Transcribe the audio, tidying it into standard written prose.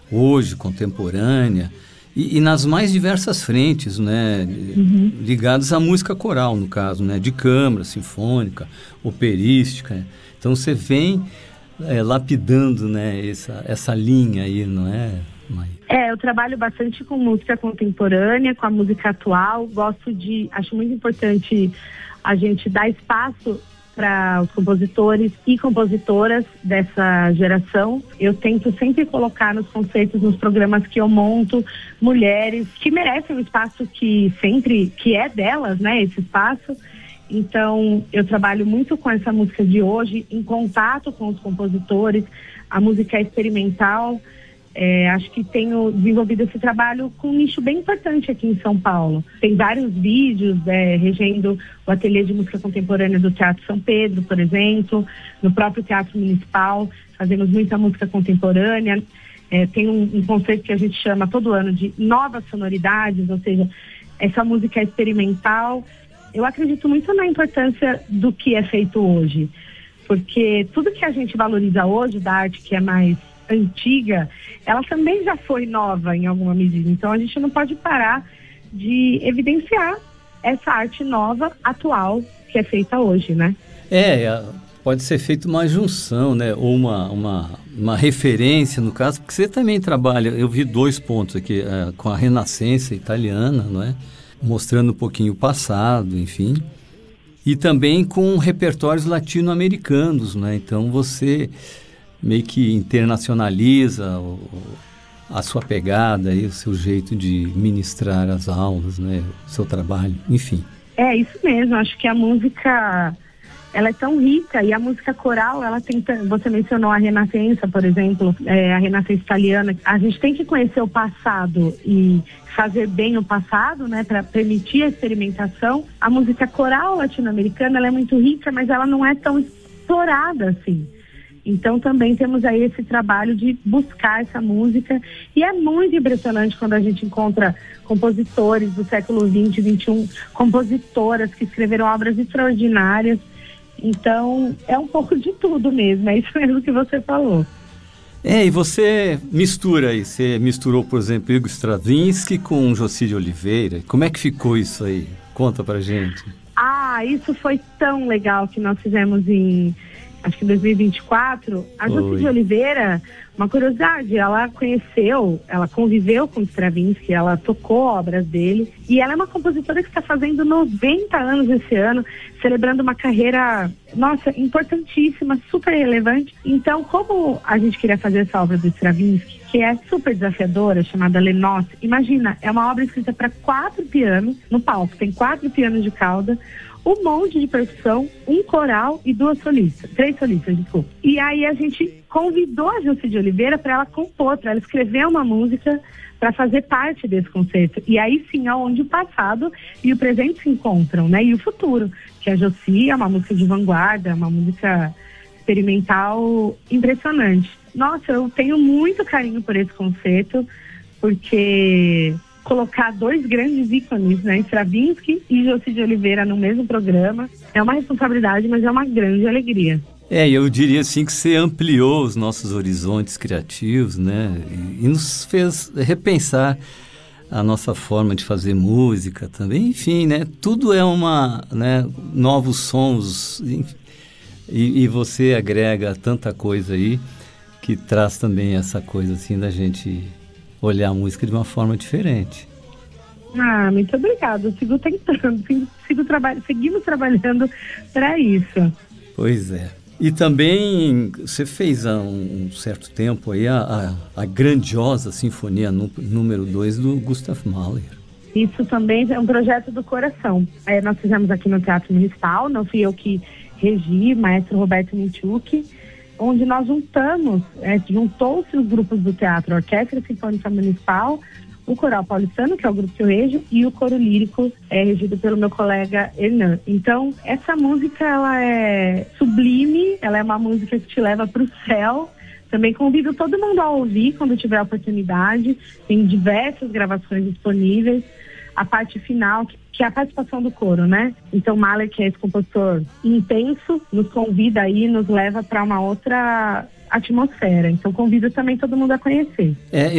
hoje, contemporânea, e nas mais diversas frentes, né? Ligadas à música coral, no caso, né? De câmara, sinfônica, operística. Então você vem lapidando, né? essa linha aí, não é, Maia? Eu trabalho bastante com música contemporânea, com a música atual. Acho muito importante a gente dar espaço para os compositores e compositoras dessa geração. Eu tento sempre colocar nos conceitos, nos programas que eu monto, mulheres que merecem um espaço que é delas, né, esse espaço. Então, eu trabalho muito com essa música de hoje, em contato com os compositores, a música experimental. Acho que tenho desenvolvido esse trabalho com um nicho bem importante aqui em São Paulo. Tem vários vídeos regendo o ateliê de música contemporânea do Teatro São Pedro, por exemplo, no próprio Teatro Municipal, fazemos muita música contemporânea. Tem um conceito que a gente chama todo ano de novas sonoridades, ou seja, essa música experimental. Eu acredito muito na importância do que é feito hoje, porque tudo que a gente valoriza hoje da arte que é mais antiga, ela também já foi nova em alguma medida. Então a gente não pode parar de evidenciar essa arte nova, atual, que é feita hoje, né? Pode ser feita uma junção, né? Ou uma referência, no caso, porque você também trabalha, eu vi 2 pontos aqui, com a Renascença italiana, não é? Mostrando um pouquinho o passado, enfim. E também com repertórios latino-americanos, né? Então você meio que internacionaliza a sua pegada e o seu jeito de ministrar as aulas, né? O seu trabalho, enfim. Isso mesmo. Acho que a música, ela é tão rica, e a música coral, ela tem... Você mencionou a Renascença, por exemplo, a Renascença italiana. A gente tem que conhecer o passado e fazer bem o passado, né? Para permitir a experimentação. A música coral latino-americana, ela é muito rica, mas ela não é tão explorada assim. Então também temos aí esse trabalho de buscar essa música, e é muito impressionante quando a gente encontra compositores do século XX, XXI, compositoras que escreveram obras extraordinárias. Então é um pouco de tudo mesmo, é isso mesmo que você falou. E você misturou, por exemplo, Igor Stravinsky com Josy de Oliveira. Como é que ficou isso aí? Conta pra gente. Isso foi tão legal que nós fizemos acho que em 2024, a Josy de Oliveira, uma curiosidade, ela conviveu com Stravinsky, ela tocou obras dele, e ela é uma compositora que está fazendo 90 anos esse ano, celebrando uma carreira, importantíssima, super relevante. Então, como a gente queria fazer essa obra do Stravinsky, que é super desafiadora, chamada Les Noces, imagina, é uma obra escrita para 4 pianos no palco, tem 4 pianos de cauda, um monte de percussão, um coral e 3 solistas, desculpa. E aí a gente convidou a Josy de Oliveira para ela compor, para ela escrever uma música para fazer parte desse concerto. E aí sim é onde o passado e o presente se encontram, né? E o futuro, que a Josy é uma música de vanguarda, uma música experimental impressionante. Nossa, eu tenho muito carinho por esse concerto, porque colocar 2 grandes ícones, né, Stravinsky e Josy de Oliveira no mesmo programa, é uma responsabilidade, mas é uma grande alegria. Eu diria assim que você ampliou os nossos horizontes criativos, né, e nos fez repensar a nossa forma de fazer música também, enfim, né, tudo é novos sons, e você agrega tanta coisa aí que traz também essa coisa assim da gente olhar a música de uma forma diferente. Muito obrigada. Eu sigo tentando, seguimos trabalhando para isso. Pois é. E também você fez há um certo tempo aí a grandiosa Sinfonia número 2 do Gustav Mahler. Isso também é um projeto do coração. Nós fizemos aqui no Teatro Municipal, não fui eu que regi, maestro Roberto Minchuk, onde nós juntou-se os grupos do teatro, a Orquestra Sinfônica Municipal, o Coral Paulistano, que é o grupo que eu rejo, e o Coro Lírico, regido pelo meu colega Hernan. Então, essa música, ela é sublime, ela é uma música que te leva para o céu. Também convido todo mundo a ouvir quando tiver a oportunidade. Tem diversas gravações disponíveis. A parte final, que é a participação do coro, né? Então, Mahler, que é esse compositor intenso, nos convida aí, nos leva para uma outra atmosfera. Então, convido também todo mundo a conhecer.